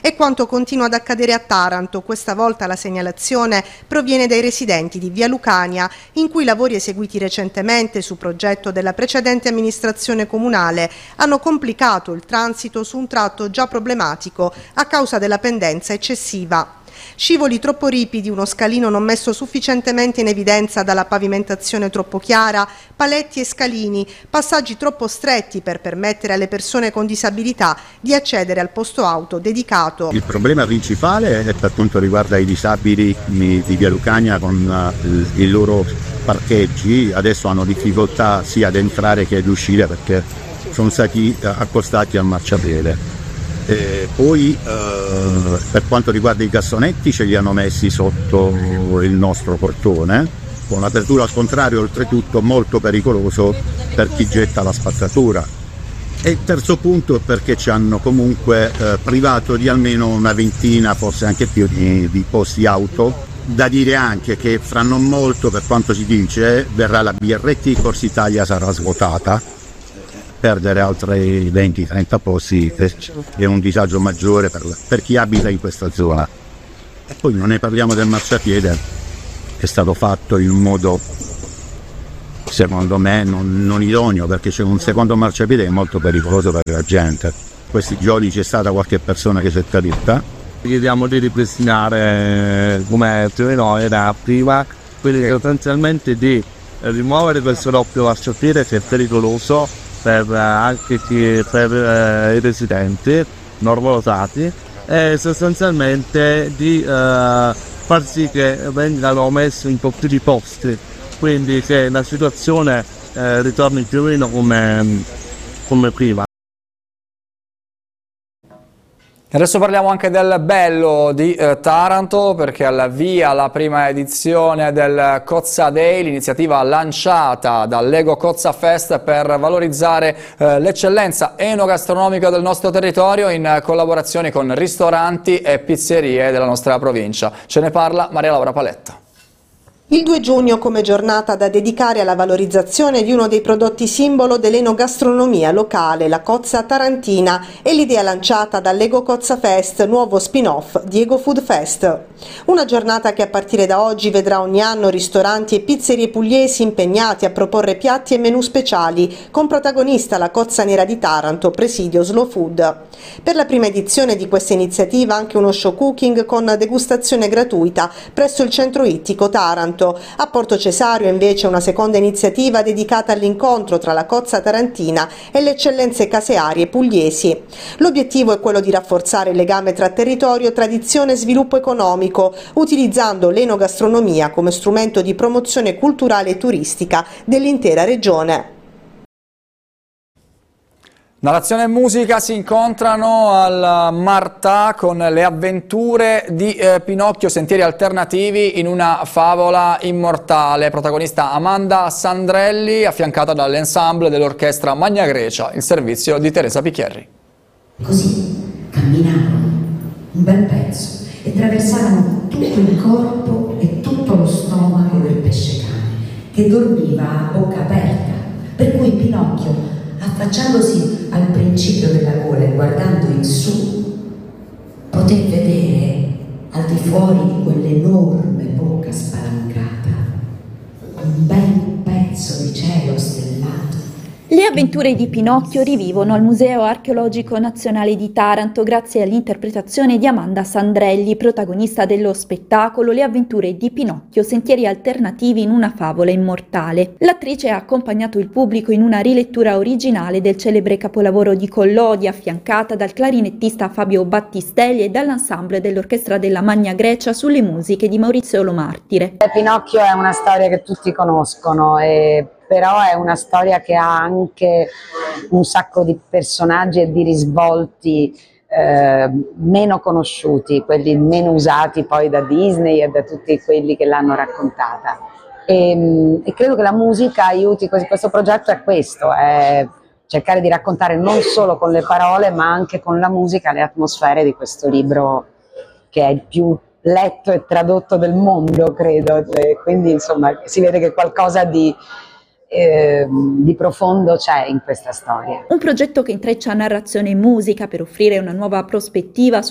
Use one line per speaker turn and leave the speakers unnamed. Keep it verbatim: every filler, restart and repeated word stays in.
È quanto continua ad accadere a Taranto. Questa volta la segnalazione proviene dai residenti di Via Lucania, in cui i lavori eseguiti recentemente su progetto della precedente amministrazione comunale hanno complicato il transito su un tratto già problematico a causa della pendenza eccessiva. Scivoli troppo ripidi, uno scalino non messo sufficientemente in evidenza dalla pavimentazione troppo chiara, paletti e scalini, passaggi troppo stretti per permettere alle persone con disabilità di accedere al posto auto dedicato.
Il problema principale è per quanto riguarda i disabili di Via Lucania con i loro parcheggi. Adesso hanno difficoltà sia ad entrare che ad uscire perché sono stati accostati al marciapiede. E poi eh, per quanto riguarda i cassonetti ce li hanno messi sotto il nostro portone, con l'apertura al contrario, oltretutto molto pericoloso per chi getta la spazzatura. E il terzo punto è perché ci hanno comunque eh, privato di almeno una ventina, forse anche più, di, di posti auto. Da dire anche che fra non molto, per quanto si dice, verrà la B R T, Corsa Italia sarà svuotata. Perdere altri venti trenta posti è un disagio maggiore per, per chi abita in questa zona. E poi non ne parliamo del marciapiede, è stato fatto in un modo secondo me non, non idoneo, perché c'è un secondo marciapiede che è molto pericoloso per la gente. Questi giorni c'è stata qualche persona che si è caduta.
Chiediamo di ripristinare come no, era prima, quindi sostanzialmente di rimuovere questo doppio marciapiede che è pericoloso per uh, anche chi, per uh, i residenti normodotati, e sostanzialmente di uh, far sì che vengano messi un po' più di posti, quindi che la situazione uh, ritorni più o meno come, come prima.
Adesso parliamo anche del bello di eh, Taranto, perché alla via la prima edizione del Cozza Day, l'iniziativa lanciata dal Lego Cozza Fest per valorizzare eh, l'eccellenza enogastronomica del nostro territorio in collaborazione con ristoranti e pizzerie della nostra provincia. Ce ne parla Maria Laura Paletta.
Il due giugno come giornata da dedicare alla valorizzazione di uno dei prodotti simbolo dell'enogastronomia locale, la cozza tarantina, è l'idea lanciata dall'Ego Cozza Fest, nuovo spin-off di Ego Food Fest. Una giornata che a partire da oggi vedrà ogni anno ristoranti e pizzerie pugliesi impegnati a proporre piatti e menù speciali, con protagonista la cozza nera di Taranto, presidio Slow Food. Per la prima edizione di questa iniziativa anche uno show cooking con degustazione gratuita presso il centro ittico Taranto. A Porto Cesario invece una seconda iniziativa dedicata all'incontro tra la cozza tarantina e le eccellenze casearie pugliesi. L'obiettivo è quello di rafforzare il legame tra territorio, tradizione e sviluppo economico, utilizzando l'enogastronomia come strumento di promozione culturale e turistica dell'intera regione.
Narrazione e musica si incontrano al Martà con le avventure di eh, Pinocchio, sentieri alternativi in una favola immortale. Protagonista Amanda Sandrelli, affiancata dall'ensemble dell'orchestra Magna Grecia, il servizio di Teresa Picchierri.
Così camminavano un bel pezzo e attraversarono tutto il corpo e tutto lo stomaco del pesce cane, che dormiva a bocca aperta, per cui Pinocchio, affacciandosi al principio della gola e guardando in su, poté vedere al di fuori di quell'enorme bocca spalancata un bel pezzo di cielo stellato.
Le avventure di Pinocchio rivivono al Museo Archeologico Nazionale di Taranto grazie all'interpretazione di Amanda Sandrelli, protagonista dello spettacolo Le avventure di Pinocchio, sentieri alternativi in una favola immortale. L'attrice ha accompagnato il pubblico in una rilettura originale del celebre capolavoro di Collodi, affiancata dal clarinettista Fabio Battistelli e dall'ensemble dell'orchestra della Magna Grecia sulle musiche di Maurizio Lomartire.
Pinocchio è una storia che tutti conoscono e però è una storia che ha anche un sacco di personaggi e di risvolti eh, meno conosciuti, quelli meno usati poi da Disney e da tutti quelli che l'hanno raccontata. E, e credo che la musica aiuti, questo progetto è questo, è cercare di raccontare non solo con le parole ma anche con la musica le atmosfere di questo libro che è il più letto e tradotto del mondo, credo, e quindi insomma si vede che qualcosa di Eh, di profondo c'è in questa storia.
Un progetto che intreccia narrazione e musica per offrire una nuova prospettiva